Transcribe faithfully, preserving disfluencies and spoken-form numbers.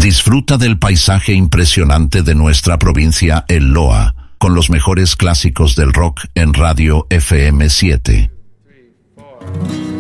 Disfruta del paisaje impresionante de nuestra provincia El Loa, con los mejores clásicos del rock en Radio F M siete.